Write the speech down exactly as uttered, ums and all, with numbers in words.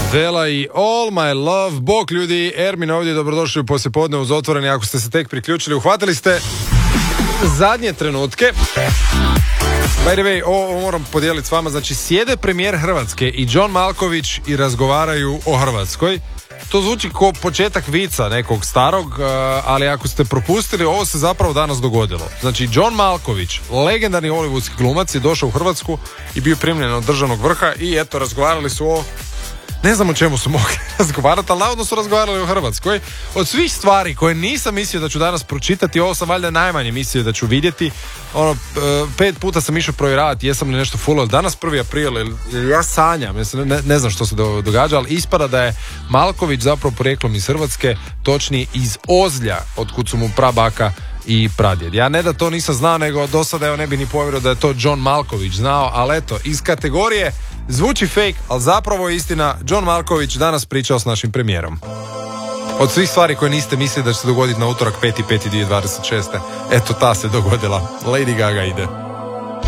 Vela i All My Love. Bog ljudi, Ermin ovdje, dobrodošli u poslijepodne uz Otvoreni. Ako ste se tek priključili, uhvatili ste zadnje trenutke. By the way, ovo moram podijeliti s vama. Znači, sjede premijer Hrvatske i John Malković i razgovaraju o Hrvatskoj. To zvuči kao početak vica nekog starog, ali ako ste propustili, ovo se zapravo danas dogodilo. Znači, John Malković, legendarni hollywoodski glumac, je došao u Hrvatsku i bio primljen od državnog vrha i eto, razgovarali su o... Ne znam o čemu su mogli razgovarati, ali navodno su razgovarali o Hrvatskoj. Od svih stvari koje nisam mislio da ću danas pročitati, ovo sam valjda najmanje mislio da ću vidjeti. Ono, pet puta sam išao provjeravati jesam li nešto fulao. Danas prvi april, ja sanjam, ne, ne znam što se događa, ali ispada da je Malković zapravo porijeklom iz Hrvatske, točnije iz Ozlja, otkud su mu prabaka i pradjed. Ja ne da to nisam znao, nego do sada evo ne bi ni povjerio da je to John Malković znao, ali eto, iz kategorije zvuči fake, ali zapravo je istina. John Malković danas pričao s našim premijerom. Od svih stvari koje niste mislili da će se dogoditi na utorak peti peti dvije tisuće dvadeset šeste. Eto, ta se dogodila. Lady Gaga ide.